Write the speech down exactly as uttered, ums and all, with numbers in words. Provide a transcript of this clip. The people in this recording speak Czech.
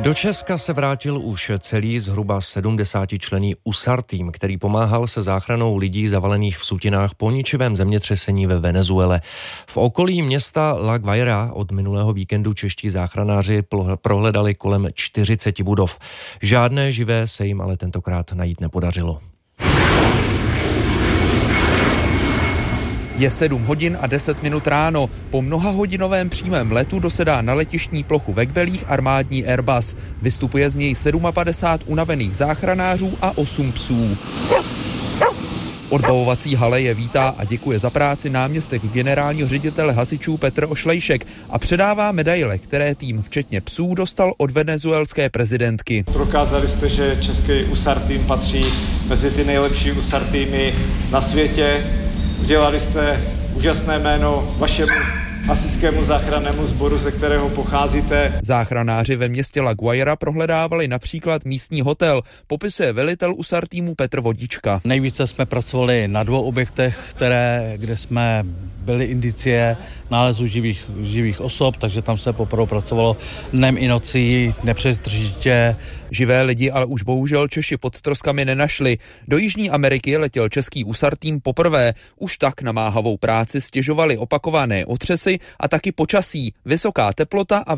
Do Česka se vrátil už celý zhruba sedmdesátičlenný U S A R tým, který pomáhal se záchranou lidí zavalených v sutinách po ničivém zemětřesení ve Venezuele. V okolí města La Guaira od minulého víkendu čeští záchranáři prohledali kolem čtyřiceti budov. Žádné živé se jim ale tentokrát najít nepodařilo. Je sedm hodin a deset minut ráno. Po mnohahodinovém přímém letu dosedá na letištní plochu ve Kbelích armádní Airbus. Vystupuje z něj padesát sedm unavených záchranářů a osm psů. V odbavovací hale je vítá a děkuje za práci náměstek generálního ředitele hasičů Petr Ošlejšek a předává medaile, které tým včetně psů dostal od venezuelské prezidentky. Prokázali jste, že český U S A R tým patří mezi ty nejlepší U S A R týmy na světě. Udělali jste úžasné jméno vašemu hasičskému záchrannému sboru, ze kterého pocházíte. Záchranáři ve městě La Guaira prohledávali například místní hotel, popisuje velitel U S A R týmu Petr Vodička. Nejvíce jsme pracovali na dvou objektech, které, kde jsme byly indicie nálezu živých, živých osob, takže tam se poprvé pracovalo dnem i nocí nepřetržitě. Živé lidi ale už bohužel Češi pod troskami nenašli. Do Jižní Ameriky letěl český U S A R tým poprvé. Už tak namáhavou práci stěžovali opakované otřesy a taky počasí, vysoká teplota a